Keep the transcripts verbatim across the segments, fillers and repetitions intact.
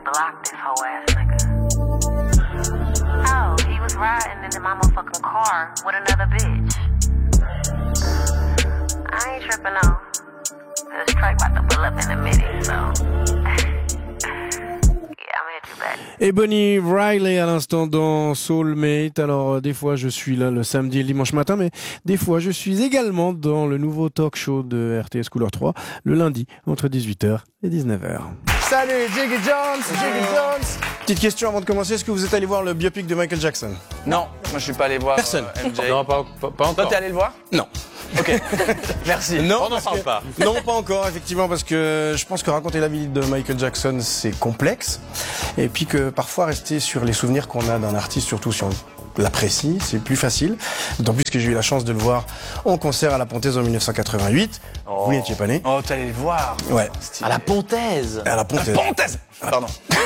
Block this whole ass nigga. Oh, he was riding in my motherfucking car with another bitch. I ain't tripping on. This truck about to pull up in a minute, so. Et Bonnie Riley à l'instant dans Soulmate. Alors des fois je suis là le samedi et le dimanche matin, mais des fois je suis également dans le nouveau talk show de R T S Couleur trois le lundi entre dix-huit heures et dix-neuf heures. Salut Jiggy Jones, Jiggy Jones. Petite question avant de commencer, est-ce que vous êtes allé voir le biopic de Michael Jackson? Non, moi je suis pas allé voir. Personne. Euh, M J. Non, pas, pas, pas encore. Toi t'es allé le voir? Non. Ok, merci. Non, on n'en parle que, pas. Non, pas encore, effectivement, parce que je pense que raconter la vie de Michael Jackson, c'est complexe. Et puis que parfois, rester sur les souvenirs qu'on a d'un artiste, surtout si on l'apprécie, c'est plus facile. D'autant plus que j'ai eu la chance de le voir en concert à la Pontaise en dix-neuf cent quatre-vingt-huit. Oh. Vous n'étiez pas né. Oh, t'es allé le voir? Ouais. À la Pontaise. À la Pontaise. Pontaise. Pardon.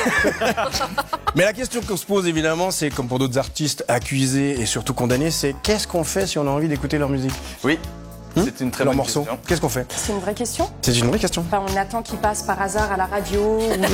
Mais la question qu'on se pose, évidemment, c'est comme pour d'autres artistes accusés et surtout condamnés, c'est qu'est-ce qu'on fait si on a envie d'écouter leur musique? Oui. C'est une très Leur bonne morceau. question. Qu'est-ce qu'on fait? C'est une vraie question. C'est une vraie question. Enfin, on attend qu'il passe par hasard à la radio ou dans un...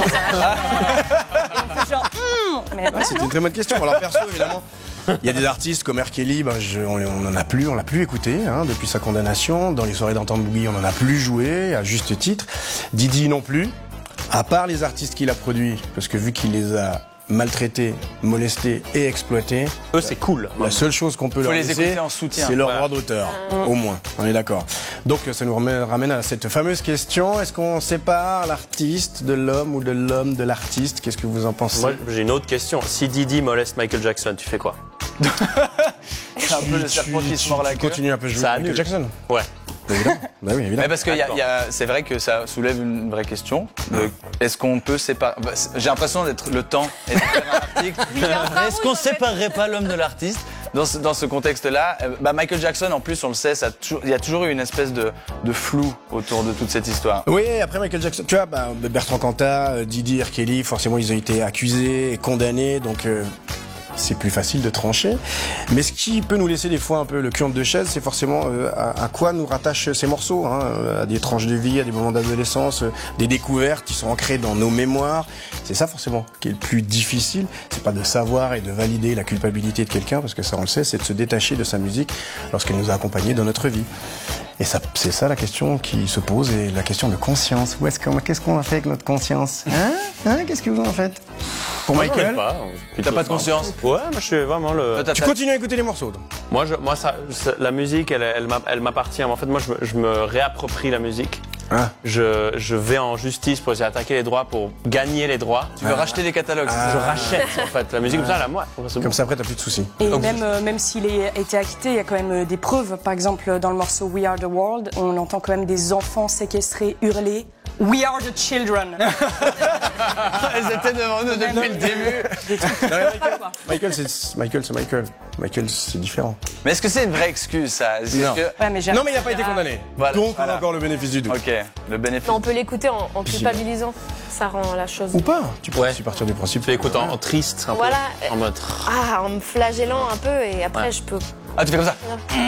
Et on fait genre... Mmh mais Ouais, voilà, c'est non une très bonne question. Alors perso, évidemment, il y a des artistes comme R. Kelly, ben, je, on, on en a plus, on l'a plus écouté hein, depuis sa condamnation. Dans les soirées d'entente boogie, on en a plus joué à juste titre. Didi non plus. À part les artistes qu'il a produits, parce que vu qu'il les a maltraités, molestés et exploités, Eux, c'est cool. la seule chose qu'on peut Faut leur les laisser, écouter en soutien. c'est leur Voilà. droit d'auteur, au moins. On est d'accord. Donc ça nous ramène, ramène à cette fameuse question, est-ce qu'on sépare l'artiste de l'homme ou de l'homme de l'artiste? Qu'est-ce que vous en pensez? Moi, j'ai une autre question. Si Didi moleste Michael Jackson, tu fais quoi? C'est un peu le serpent qui se mord la tu queue. continues un peu à jouer Ça Michael annule. Jackson? Ouais. Bah, évidemment. Bah oui, évidemment. Mais parce que y a, y a, c'est vrai que ça soulève une vraie question. De, est-ce qu'on peut séparer... bah, J'ai l'impression d'être le temps et de faire un article. Est-ce qu'on séparerait pas l'homme de l'artiste dans ce, dans ce contexte-là? Bah, Michael Jackson, en plus, on le sait, il y a toujours eu une espèce de, de flou autour de toute cette histoire. Oui, après Michael Jackson, tu vois, bah, Bertrand Cantat, Didi, R. Kelly, forcément ils ont été accusés et condamnés, donc euh, c'est plus facile de trancher. Mais ce qui peut nous laisser des fois un peu le cul entre deux chaises, c'est forcément euh, à, à quoi nous rattachent ces morceaux, hein, à des tranches de vie, à des moments d'adolescence, euh, des découvertes qui sont ancrées dans nos mémoires. C'est ça forcément qui est le plus difficile. C'est pas de savoir et de valider la culpabilité de quelqu'un, parce que ça on le sait, c'est de se détacher de sa musique lorsqu'elle nous a accompagnés dans notre vie. Et ça, c'est ça la question qui se pose, et la question de conscience. Où est-ce qu'on, qu'est-ce qu'on a fait avec notre conscience? Hein? Hein? Qu'est-ce que vous en faites? Pour Moi, j'en ai Michael? pas. T'as pas de conscience? Ouais, moi, je suis vraiment le. Toi, t'as- Tu continues à écouter les morceaux, donc. Moi, je, moi, ça, ça- la musique, elle, elle, m'a- elle m'appartient. En fait, moi, je me, je me réapproprie la musique. Ah. Je, je vais en justice pour essayer d'attaquer les droits, pour gagner les droits. Tu veux racheter les catalogues? c'est Je ça rachète, en fait, la musique comme ça, à la moi. Comme ça, après, t'as plus de soucis. Et Donc, même, euh, même s'il a été acquitté, il y a quand même euh, des preuves. Par exemple, dans le morceau We Are the World, on entend quand même des enfants séquestrés hurler We are the children. Elles étaient devant nous depuis le début. Michael, c'est Michael, c'est Michael. Michael, c'est différent. Mais est-ce que c'est une vraie excuse, ça? Est-ce Non. que- Ouais, mais j'ai- Non, mais il n'a pas été condamné. Voilà, Donc, on voilà. a encore le bénéfice du doute. Ok, le bénéfice. On peut l'écouter en, en culpabilisant. Ça rend la chose. Ou pas. Tu peux Ouais. aussi partir du principe. Tu écoutes en, en triste, un Voilà. peu. En mode. Ah, en me flagellant un peu et après Ouais. je peux. Ah, tu fais comme ça?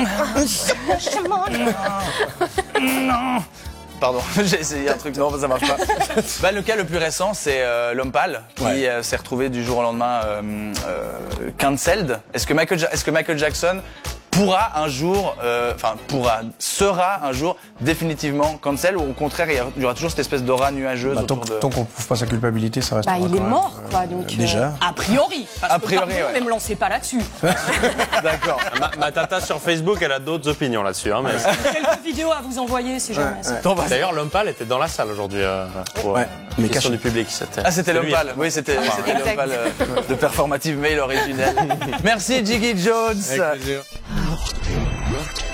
Pardon, j'ai essayé un truc, non, ça marche pas. Bah, le cas le plus récent, c'est euh, l'homme pâle, qui Ouais. euh, s'est retrouvé du jour au lendemain euh, euh, cancelled. Est-ce que Michael, ja- est-ce que Michael Jackson pourra un jour, euh, enfin pourra, sera un jour définitivement cancel, ou au contraire il y aura- il y aura toujours cette espèce d'aura nuageuse Bah, tant, autour de... tant qu'on prouve pas sa culpabilité, ça reste. Bah, il est mort, quoi. Donc, euh, Déjà. a priori. Parce A que, priori, pardon, ouais. mais me lancez pas là-dessus. D'accord. Ma, ma tata sur Facebook, elle a d'autres opinions là-dessus. Hein, mais... Quelques vidéos à vous envoyer si jamais. Bon, bah, D'ailleurs, l'homme pâle était dans la salle aujourd'hui. Euh, pour, Ouais, euh, mais question caché. du public. C'était, Ah, c'était l'homme lui. pâle. Oui, c'était c'était l'homme Exact. pâle euh, de Performative Mail originel. Merci Jiggy Jones. Avec plaisir.